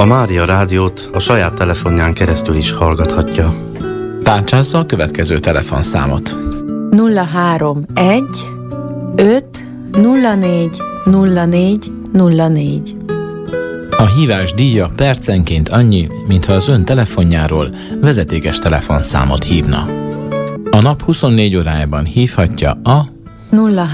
A Mária Rádiót a saját telefonján keresztül is hallgathatja. Tárcsázza a következő telefonszámot. 031 5 04 04 04. A hívás díja percenként annyi, mintha az ön telefonjáról vezetékes telefonszámot hívna. A nap 24 órájában hívhatja a 0